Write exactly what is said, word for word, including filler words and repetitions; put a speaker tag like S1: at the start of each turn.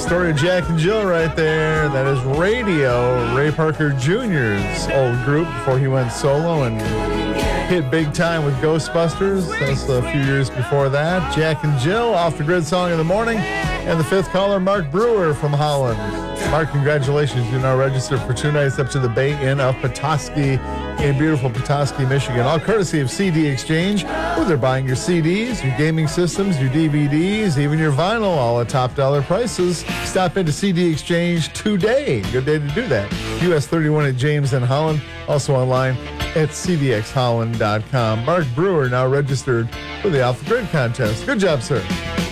S1: story of Jack and Jill right there. That is Radio, Ray Parker Junior's old group before he went solo and hit big time with Ghostbusters. That's a few years before that. Jack and Jill, Off the Grid Song of the Morning. And the fifth caller, Mark Brewer from Holland. Mark, congratulations. You're now registered for two nights up to the Bay Inn of Petoskey in beautiful Petoskey, Michigan. All courtesy of C D Exchange. Oh, they're buying your C Ds, your gaming systems, your D V Ds, even your vinyl, all at top dollar prices. Stop into C D Exchange today. Good day to do that. U S thirty-one at James and Holland. Also online at c d x holland dot com. Mark Brewer now registered for the Off the Grid contest. Good job, sir.